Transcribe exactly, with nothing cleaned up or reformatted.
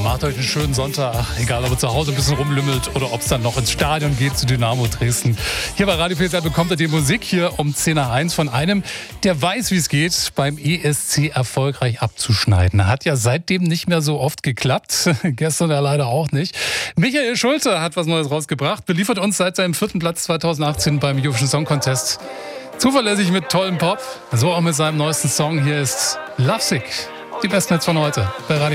Macht euch einen schönen Sonntag, egal ob ihr zu Hause ein bisschen rumlümmelt oder ob es dann noch ins Stadion geht zu Dynamo Dresden. Hier bei Radio P S R bekommt ihr die Musik hier um zehn nach eins von einem, der weiß, wie es geht, beim E S C erfolgreich abzuschneiden. Hat ja seitdem nicht mehr so oft geklappt, gestern ja leider auch nicht. Michael Schulte hat was Neues rausgebracht, beliefert uns seit seinem vierten Platz zweitausendachtzehn beim Eurovision Song Contest. Zuverlässig mit tollem Pop, so auch mit seinem neuesten Song. Hier ist Lovesick, die besten Hits von heute bei Radio